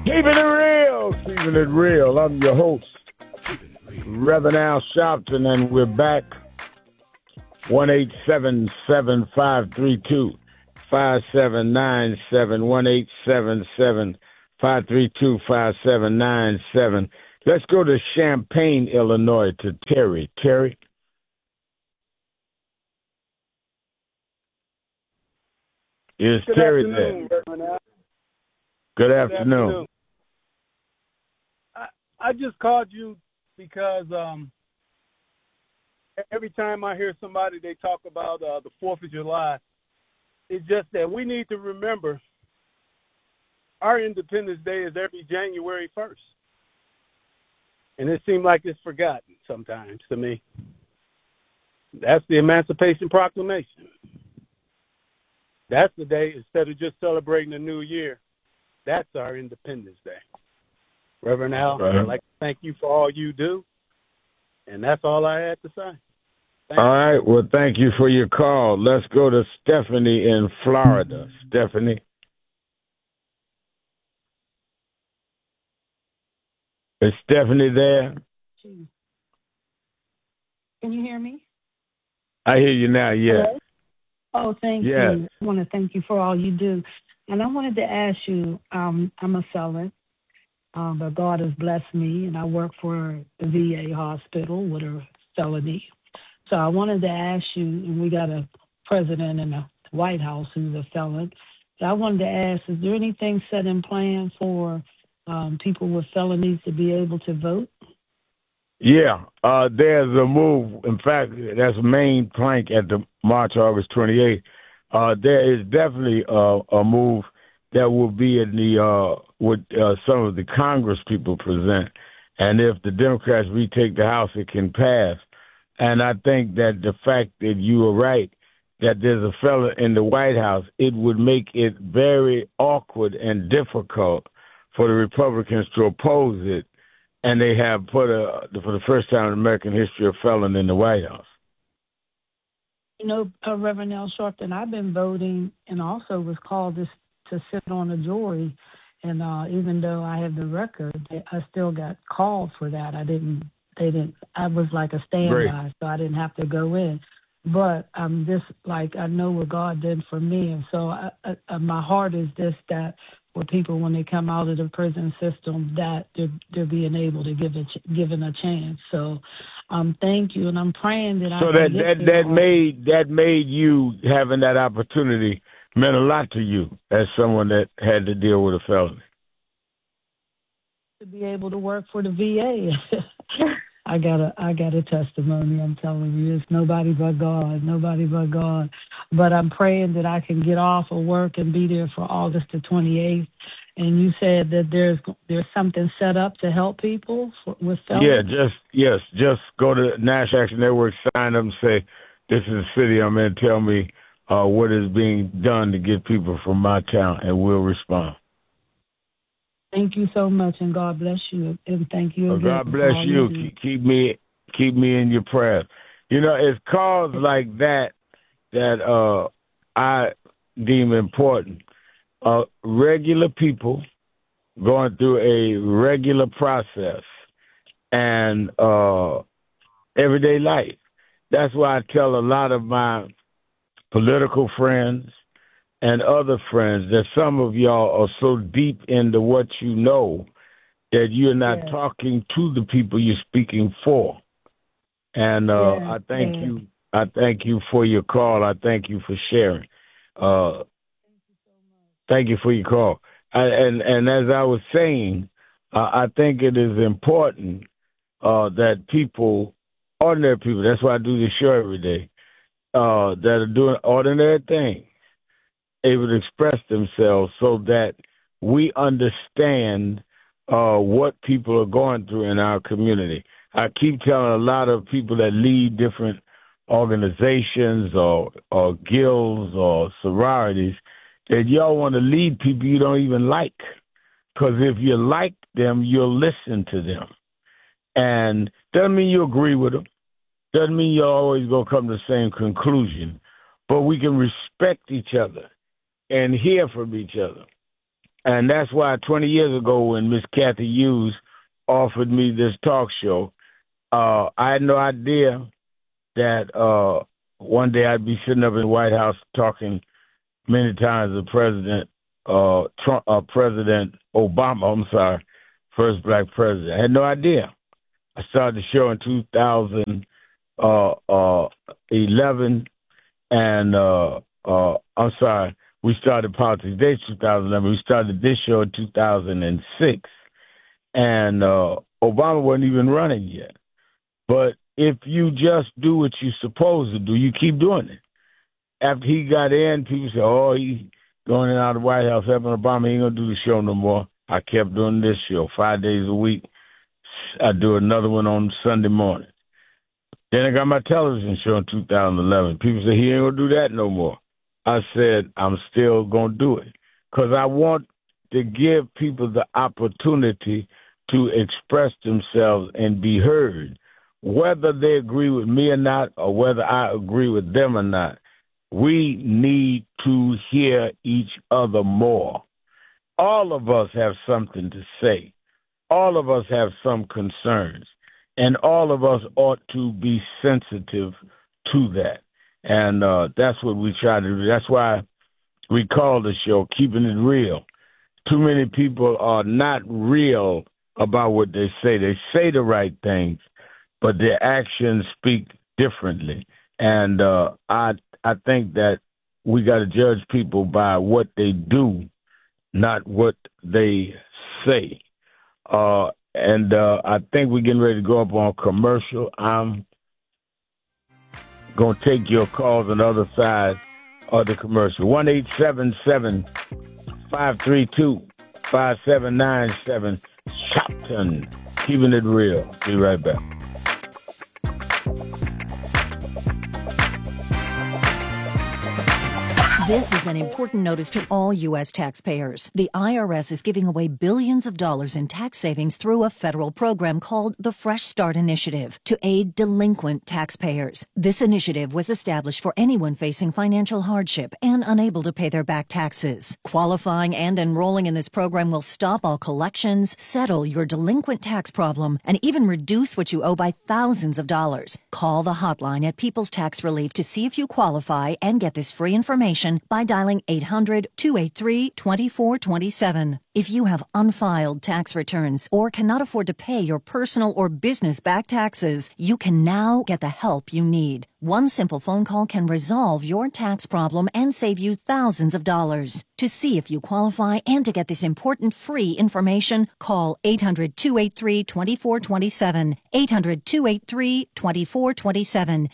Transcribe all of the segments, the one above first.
Keeping it real. I'm your host, Reverend Al Sharpton, and we're back. 1-877-532-5797, 1-877-532-5797. Let's go to Champaign, Illinois, to Terry. Terry? Is Terry there? Good afternoon. I just called you because every time I hear somebody, they talk about the 4th of July, it's just that we need to remember our Independence Day is every January 1st. And it seems like it's forgotten sometimes to me. That's the Emancipation Proclamation. That's the day, instead of just celebrating the new year, that's our Independence Day. Reverend Al, I'd like to thank you for all you do. And that's all I had to say. All right. Well, thank you for your call. Let's go to Stephanie in Florida. Stephanie? Is Stephanie there? Can you hear me? I hear you now, yes. Hello? Oh, thank you. I want to thank you for all you do. And I wanted to ask you, I'm a felon, but God has blessed me, and I work for the VA hospital with a felony. So I wanted to ask you, and we got a president in the White House who's a felon. So I wanted to ask, is there anything set in plan for people with felonies to be able to vote? Yeah, there's a move. In fact, that's the main plank at the March, August 28th. There is definitely a move that will be in the what some of the Congress people present, and if the Democrats retake the House, it can pass. And I think that the fact that you are right, that there's a fellow in the White House, it would make it very awkward and difficult for the Republicans to oppose it. And they have put, for the first time in American history, a felon in the White House. You know, Reverend Al Sharpton, I've been voting and also was called to sit on a jury. And even though I have the record, I still got called for that. I was like a standby, so I didn't have to go in. But I'm just like, I know what God did for me. And so my heart is just that for people when they come out of the prison system, that they're being able to given a chance. So thank you, and I'm praying that that made you having that opportunity meant a lot to you as someone that had to deal with a felony. To be able to work for the VA. I got a testimony. I'm telling you, it's nobody but God. But I'm praying that I can get off of work and be there for August the 28th. And you said that there's something set up to help people with felonies? Yeah, just go to National Action Network, sign up and say, this is the city I'm in, tell me what is being done to get people from my town, and we'll respond. Thank you so much, and God bless you. And thank you again. God bless you. Keep me in your prayers. You know, it's calls like that I deem important. Regular people going through a regular process and everyday life. That's why I tell a lot of my political friends and other friends that some of y'all are so deep into what you know that you're not talking to the people you're speaking for. And I thank you. I thank you for your call. I thank you for sharing. Thank you for your call. And as I was saying, I think it is important that people, ordinary people, that's why I do this show every day, that are doing ordinary things, able to express themselves so that we understand what people are going through in our community. I keep telling a lot of people that lead different organizations or guilds or sororities that y'all want to lead people you don't even like. Because if you like them, you'll listen to them. And doesn't mean you agree with them. Doesn't mean you're always going to come to the same conclusion. But we can respect each other and hear from each other. And that's why 20 years ago when Miss Kathy Hughes offered me this talk show, I had no idea that one day I'd be sitting up in the White House talking many times to President President Obama, first black president. I had no idea. I started the show in 2011, and we started Politics Day 2011. We started this show in 2006, and Obama wasn't even running yet. But if you just do what you're supposed to do, you keep doing it. After he got in, people said, oh, he's going in and out of the White House, helping Obama, he ain't going to do the show no more. I kept doing this show 5 days a week. I do another one on Sunday morning. Then I got my television show in 2011. People said, he ain't going to do that no more. I said, I'm still going to do it because I want to give people the opportunity to express themselves and be heard, whether they agree with me or not, or whether I agree with them or not. We need to hear each other more. All of us have something to say. All of us have some concerns, and all of us ought to be sensitive to that. And that's what we try to do. That's why we call the show Keeping It Real. Too many people are not real about what they say. They say the right things, but their actions speak differently. And I think that we got to judge people by what they do, not what they say. And I think we're getting ready to go up on commercial. I'm going to take your calls on the other side of the commercial. 1-877-532-5797. Shopton. Keeping It Real. Be right back. This is an important notice to all U.S. taxpayers. The IRS is giving away billions of dollars in tax savings through a federal program called the Fresh Start Initiative to aid delinquent taxpayers. This initiative was established for anyone facing financial hardship and unable to pay their back taxes. Qualifying and enrolling in this program will stop all collections, settle your delinquent tax problem, and even reduce what you owe by thousands of dollars. Call the hotline at People's Tax Relief to see if you qualify and get this free information by dialing 800-283-2427. If you have unfiled tax returns or cannot afford to pay your personal or business back taxes, you can now get the help you need. One simple phone call can resolve your tax problem and save you thousands of dollars. To see if you qualify and to get this important free information, call 800-283-2427, 800-283-2427,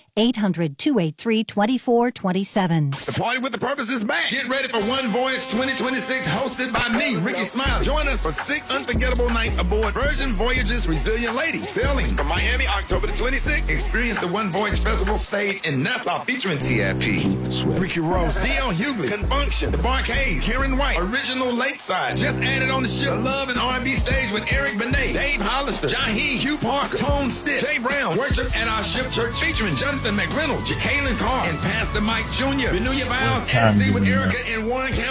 800-283-2427. The Party with the Purpose is back. Get ready for One Voyage 2026, hosted by me, Ricky Smiley. Join us for 6 unforgettable nights aboard Virgin Voyages Resilient Lady, sailing from Miami October the 26th. Experience the One Voyage Festival stage in Nassau featuring T.I.P., Ricky Rose, D.L. Hughley, Confunction, The Barcades, Karen White, Original Lakeside. Just added on the ship, Love and R&B stage with Eric Benet, Dave Hollister, Jaheim Hugh Parker, Tone Stitt, Jay Brown, Worship at Our Ship Church featuring Jonathan McReynolds, Jacqueline Carr, and Pastor Mike Jr. Renew your vows at sea with Erica and Warren Campbell.